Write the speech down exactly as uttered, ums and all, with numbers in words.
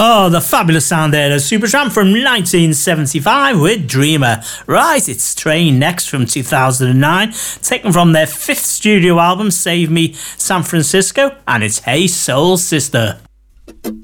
Oh, the fabulous sound there of Supertramp from nineteen seventy-five with Dreamer. Right, it's Train next from two thousand nine, taken from their fifth studio album, Save Me San Francisco, and it's Hey Soul Sister.